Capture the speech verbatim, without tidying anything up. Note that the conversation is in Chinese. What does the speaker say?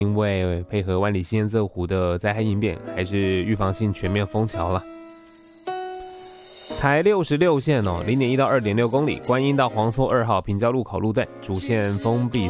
因为配合万里新堰泽湖的灾害应变，还是预防性全面封桥了。台六十六线哦，零点一到二点六公里，观音到黄厝二号平交路口路段主线封闭